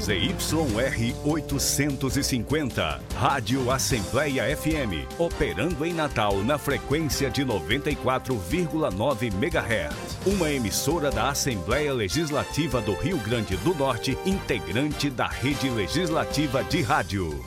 ZYR 850, Rádio Assembleia FM, operando em Natal na frequência de 94,9 MHz. Uma emissora da Assembleia Legislativa do Rio Grande do Norte, integrante da Rede Legislativa de Rádio.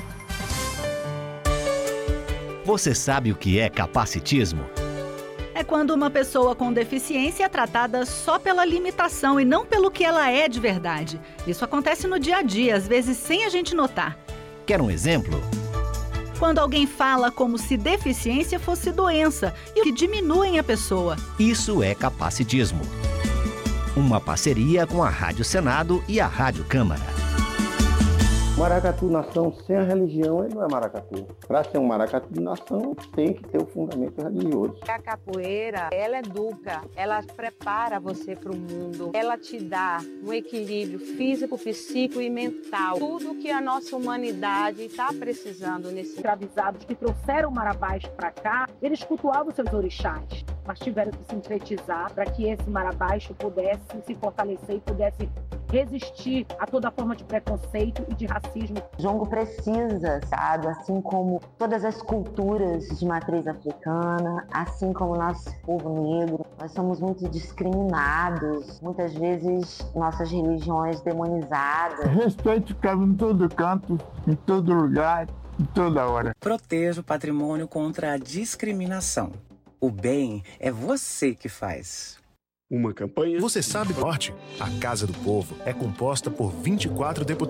Você sabe o que é capacitismo? É quando uma pessoa com deficiência é tratada só pela limitação e não pelo que ela é de verdade. Isso acontece no dia a dia, às vezes sem a gente notar. Quer um exemplo? Quando alguém fala como se deficiência fosse doença e que diminuem a pessoa. Isso é capacitismo. Uma parceria com a Rádio Senado e a Rádio Câmara. Maracatu nação sem a religião, ele não é maracatu. Para ser um maracatu nação, tem que ter o fundamento religioso. A capoeira, ela educa, ela prepara você para o mundo, ela te dá um equilíbrio físico, psíquico e mental. Tudo que a nossa humanidade está precisando nesse... Escravizados que trouxeram o Marabás para cá, eles cultuavam seus orixás, mas tiveram que sintetizar para que esse Marabás pudesse se fortalecer e pudesse resistir a toda forma de preconceito e de racismo. Jongo precisa, sabe? Assim como todas as culturas de matriz africana, assim como o nosso povo negro, nós somos muito discriminados, muitas vezes nossas religiões demonizadas. Respeito cabe em todo canto, em todo lugar, em toda hora. Proteja o patrimônio contra a discriminação. O bem é você que faz. Uma campanha... Você sabe, Norte, a Casa do Povo é composta por 24 deputados.